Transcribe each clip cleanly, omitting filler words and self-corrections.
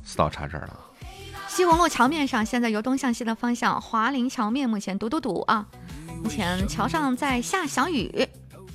4道岔这儿了。 西虹路桥面上现在由东向西的方向，华林桥面目前堵啊，目前桥上在下小雨。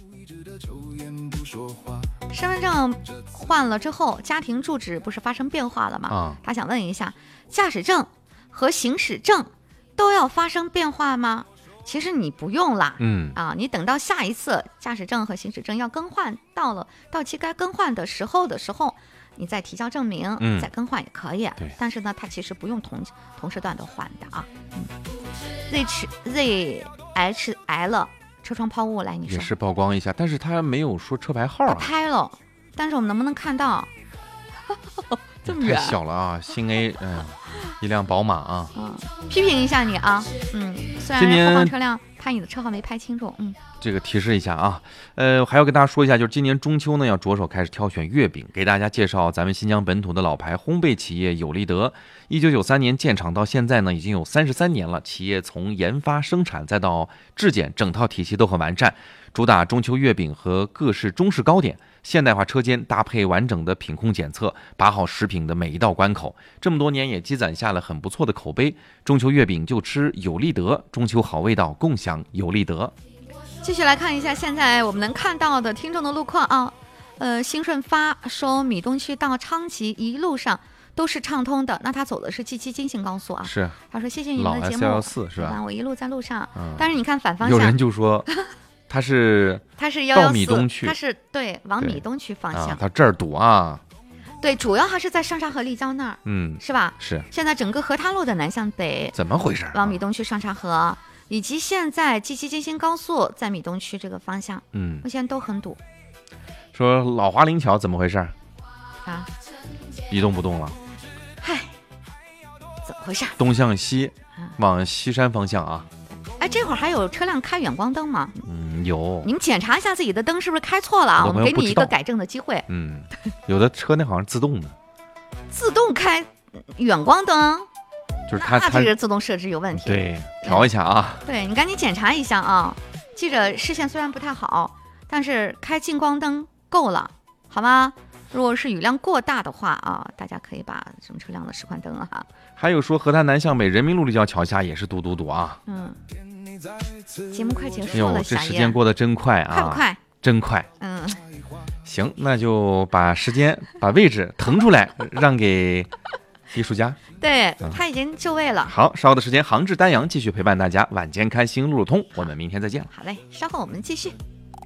身份证换了之后，家庭住址不是发生变化了吗？他想问一下，驾驶证和行驶证都要发生变化吗？其实你不用啦，你等到下一次驾驶证和行驶证要更换，到了到期该更换的时候，你再提交证明，再更换也可以。但是呢，它其实不用同时段的换的啊。ZHL 车窗抛物，来你说也是曝光一下，但是他没有说车牌号啊。 拍了，但是我们能不能看到？这么远， 太小了啊！新 A， 一辆宝马啊。 批评一下你啊，虽然后方车辆拍你的车号没拍清楚， 这个提示一下啊，还要跟大家说一下，就是今年中秋呢，要着手开始挑选月饼，给大家介绍咱们新疆本土的老牌烘焙企业有利德。1993年建厂到现在呢，已经有33年了。企业从研发、生产再到质检，整套体系都很完善，主打中秋月饼和各式中式糕点。现代化车间搭配完整的品控检测，把好食品的每一道关口。这么多年也积攒下了很不错的口碑。中秋月饼就吃有利德，中秋好味道共享有利德。 继续来看一下现在我们能看到的听众的路况啊。新顺发说米东区到昌吉一路上都是畅通的，那他走的是 G7 京信高速啊。 是， 他说谢谢你们的节目， 老 S114 是吧？ 我一路在路上，但是你看反方向， 有人就说他是到米东区， 他是对往米东区方向， 他这儿堵啊。 对，主要还是在上沙河立交那儿，是吧？ 是。 现在整个河滩路的南向北， 怎么回事？ 往米东区上沙河，以及现在 G7 京信高速在米东区这个方向，目前都很堵。 说老华林桥怎么回事？ 啊， 一动不动了。 嗨，怎么回事？ 东向西，往西山方向啊。 哎，这会儿还有车辆开远光灯吗？ 有。 你们检查一下自己的灯是不是开错了啊？我们给你一个改正的机会。 有的车那好像自动的， 自动开远光灯， 就是它这个自动设置有问题。 对，调一下啊。 对，你赶紧检查一下啊。记着视线虽然不太好，但是开近光灯够了，好吗？如果是雨量过大的话啊，大家可以把什么车辆的示宽灯啊。还有说河滩南向北人民路立交桥下也是堵啊。 节目快结束了， 这时间过得真快啊！ 快不快？ 真快。行，那就把位置腾出来，让给艺术家。 对，他已经就位了。 好，稍后的时间，杭志丹阳继续陪伴大家，晚间开心路路通，我们明天再见。 好嘞，稍后我们继续。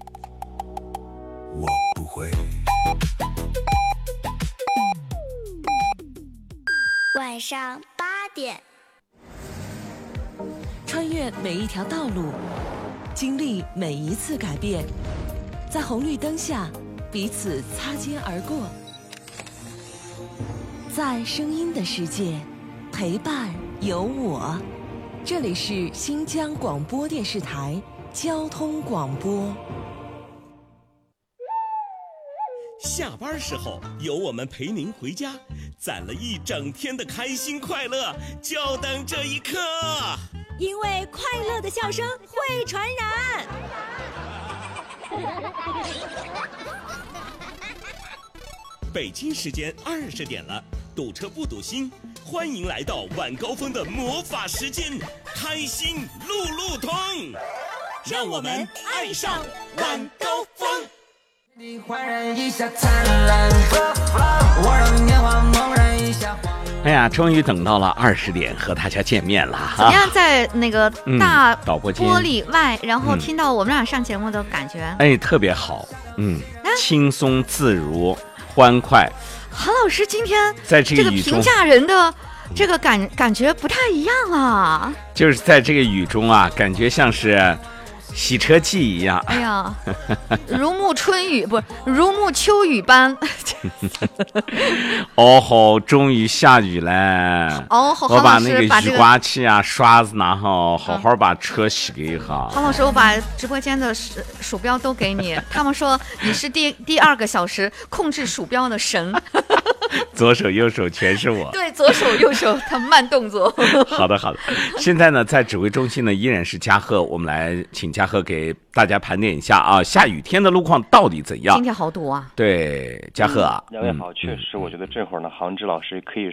我不会。 晚上8点。 穿越每一条道路，经历每一次改变，在红绿灯下彼此擦肩而过，在声音的世界陪伴有我。这里是新疆广播电视台交通广播。 下班时候有我们陪您回家，攒了一整天的开心快乐，就等这一刻。 因为快乐的笑声会传染。 北京时间20点了，堵车不堵心，欢迎来到晚高峰的魔法时间，开心路路通，让我们爱上晚高峰。你焕然一下灿烂， 我让年华猛然一下。哎呀，终于等到了20点和大家见面了。 怎么样，在那个大导播间玻璃外，然后听到我们俩上节目的感觉？ 哎，特别好，轻松自如，欢快。 韩老师今天在这个评价人的这个感觉不太一样啊。 就是在这个雨中啊，感觉像是洗车季一样。 哎呀，如沐春雨，不是如沐秋雨般。 哦吼，终于下雨了。 哦， 我把那个雨刮器啊、刷子拿好，好好把车洗了一下。 黄老师，我把直播间的鼠标都给你。他们说你是第2个小时控制鼠标的神。 左手右手全是我。 对，左手右手，他慢动作。 好的好的，现在呢，在指挥中心呢依然是嘉禾，我们来请嘉禾给大家盘点一下啊，下雨天的路况到底怎样？ 今天好堵啊。 对，嘉禾啊， 两位好，确实，我觉得这会儿呢，杭志老师可以